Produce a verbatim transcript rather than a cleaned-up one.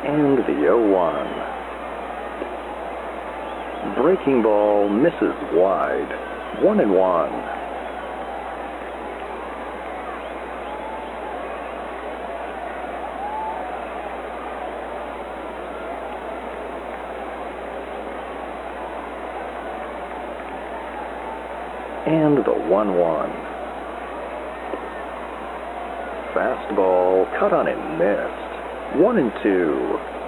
And the oh one. Breaking ball misses wide. One and one. And the one one. Fastball cut on and missed. One and two.